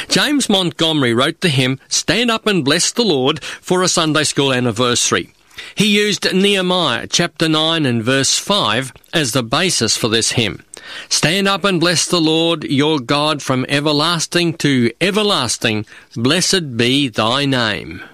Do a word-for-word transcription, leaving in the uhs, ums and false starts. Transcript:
James Montgomery wrote the hymn, Stand Up and Bless the Lord, for a Sunday school anniversary. He used Nehemiah chapter nine and verse five as the basis for this hymn. Stand up and bless the Lord your God from everlasting to everlasting. Blessed be thy name.